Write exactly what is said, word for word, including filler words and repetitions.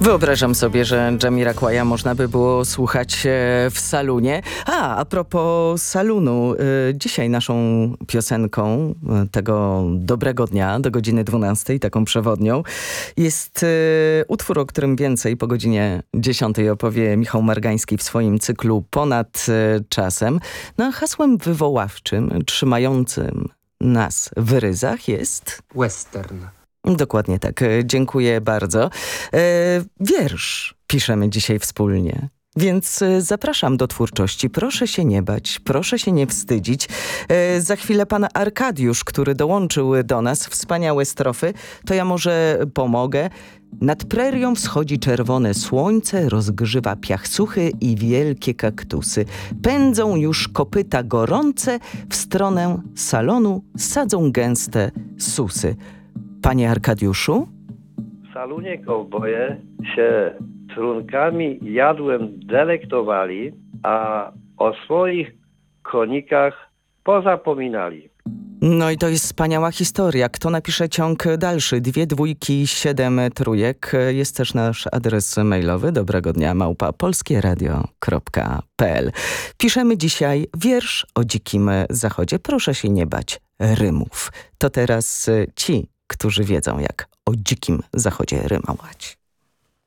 Wyobrażam sobie, że Jamiroquaia można by było słuchać w salonie. A, a propos salonu, dzisiaj naszą piosenką tego dobrego dnia do godziny dwunastej, taką przewodnią, jest utwór, o którym więcej po godzinie dziesiątej opowie Michał Margański w swoim cyklu Ponad czasem. No a hasłem wywoławczym, trzymającym nas w ryzach jest... Western. Dokładnie tak. Dziękuję bardzo. E, wiersz piszemy dzisiaj wspólnie. Więc zapraszam do twórczości. Proszę się nie bać, proszę się nie wstydzić. E, za chwilę pan Arkadiusz, który dołączył do nas, wspaniałe strofy, to ja może pomogę. Nad prerią wschodzi czerwone słońce, rozgrzywa piach suchy i wielkie kaktusy. Pędzą już kopyta gorące, w stronę salonu sadzą gęste susy. Panie Arkadiuszu? W salonie kowboje się trunkami jadłem delektowali, a o swoich konikach pozapominali. No i to jest wspaniała historia. Kto napisze ciąg dalszy? Dwie dwójki, siedem trójek. Jest też nasz adres mailowy dobrego dnia małpa polskieradio kropka p l. Piszemy dzisiaj wiersz o dzikim zachodzie. Proszę się nie bać rymów. To teraz ci, którzy wiedzą, jak o dzikim zachodzie rymować.